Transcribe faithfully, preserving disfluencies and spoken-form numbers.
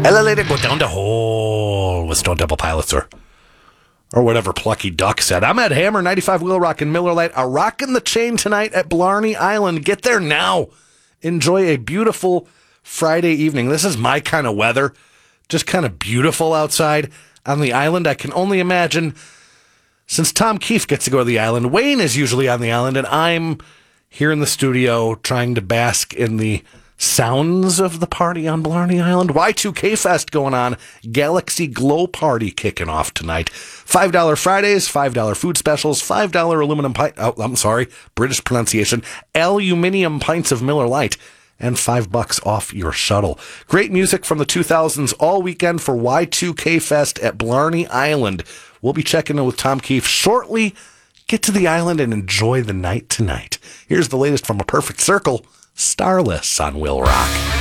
Elevator, go down the hole with Stone Temple Pilots or, or whatever Plucky Duck said. I'm at Hammer, ninety-five Wheel Rock and Miller Lite. A rockin' the chain tonight at Blarney Island. Get there now. Enjoy a beautiful Friday evening. This is my kind of weather. Just kind of beautiful outside on the island. I can only imagine, since Tom Keefe gets to go to the island, Wayne is usually on the island, and I'm here in the studio trying to bask in the sounds of the party on Blarney Island. Y two K Fest going on. Galaxy Glow Party kicking off tonight. five dollars Fridays, five dollars food specials, five dollars aluminum pint, oh, I'm sorry, British pronunciation, aluminium pints of Miller Lite, and five bucks off your shuttle. Great music from the two thousands all weekend for Y two K Fest at Blarney Island. We'll be checking in with Tom Keefe shortly. Get to the island and enjoy the night tonight. Here's the latest from A Perfect Circle, Starless on Will Rock.